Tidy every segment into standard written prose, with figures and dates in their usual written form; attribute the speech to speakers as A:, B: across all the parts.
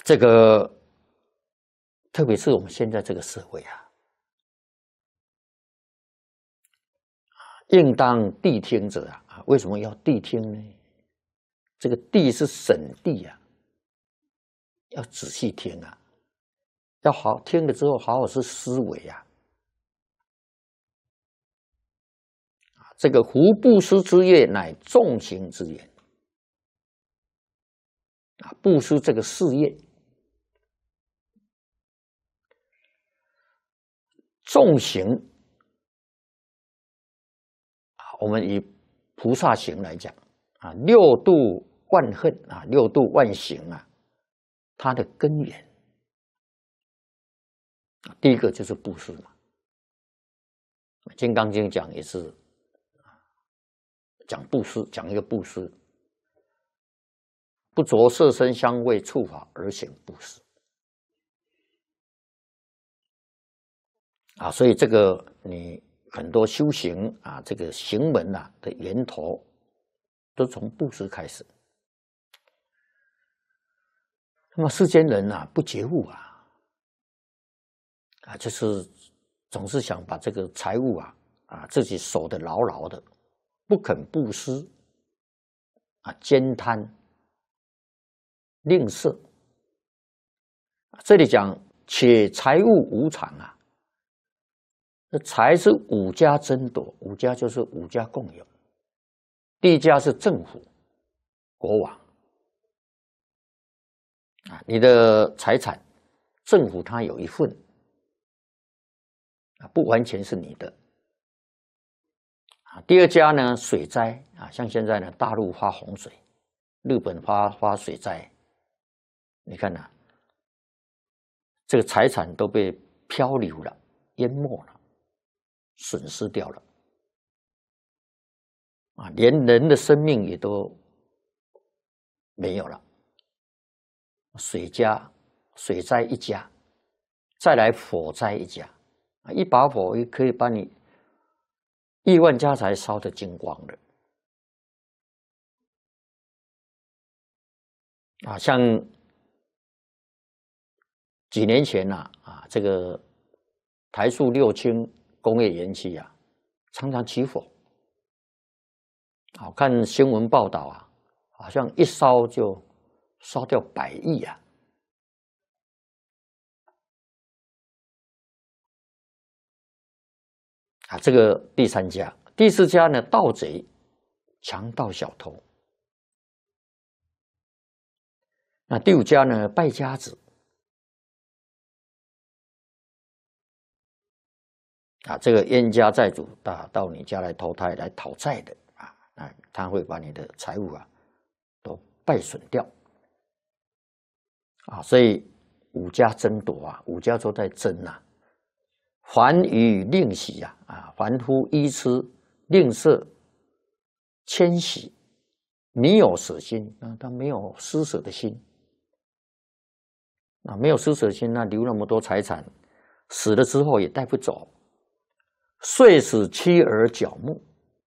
A: 这个特别是我们现在这个社会啊，应当谛听者啊，为什么要谛听呢？这个谛是审谛啊，要仔细听啊，要好听了之后好好是思维啊。这个夫布施之业，乃众行之言啊，布施这个事业，众行啊，我们以菩萨行来讲啊，六度万恨啊，六度万行啊，它的根源，第一个就是布施嘛，《金刚经》讲也是讲布施，讲一个布施，不着色身香味触法而行布施啊，所以这个你很多修行啊，这个行门啊的源头，都从布施开始。那么世间人啊，不觉悟啊，就是总是想把这个财物啊自己守得牢牢的，不肯布施啊，兼贪吝啬。这里讲且财物无常啊，这财是五家争夺，五家就是五家共有，第一家是政府国王啊，你的财产政府它有一份啊，不完全是你的啊。第二家呢，水灾啊，像现在呢，大陆发洪水，日本发水灾，你看呐，这个财产都被漂流了、淹没了、损失掉了啊，连人的生命也都没有了。水灾一家，再来火灾一家，一把火也可以把你亿万家财烧得精光了啊！像几年前这个台塑六轻工业园区啊，常常起火。看新闻报道啊，好像一烧就烧掉100亿啊！这个第三家，第四家呢，盗贼、强盗、小偷。那第五家呢，败家子啊，这个冤家债主到你家来投胎来讨债的啊，他会把你的财物都败损掉啊，所以五家争夺啊，五家都在争啊。凡于吝惜凡夫依痴吝啬迁徙，你有舍心他没有施舍的心没有施舍心，那留那么多财产，死了之后也带不走，遂使妻儿绞目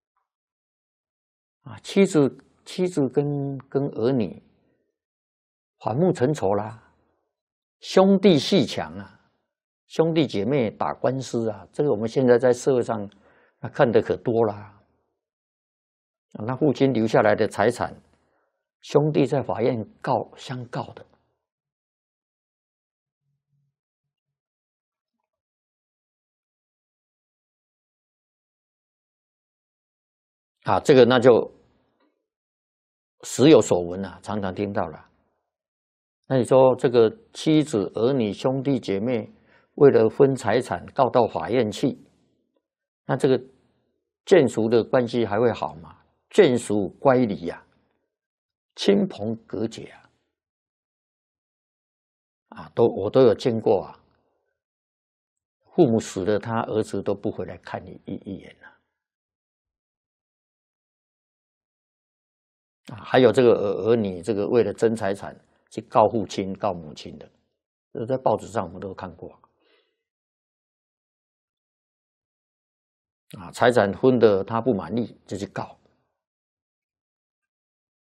A: 妻子跟儿女反目成仇啦，兄弟阋墙兄弟姐妹打官司这个我们现在在社会上看得可多啦。那父亲留下来的财产，兄弟在法院相告的这个那就时有所闻常常听到了。那你说这个妻子、儿女、兄弟姐妹为了分财产告到法院去，那这个眷属的关系还会好吗？眷属乖离亲朋隔绝我都有见过父母死了，他儿子都不回来看你一眼还有这个儿女这个为了争财产去告父亲、告母亲的，这在报纸上我们都看过财产分的他不满意就去告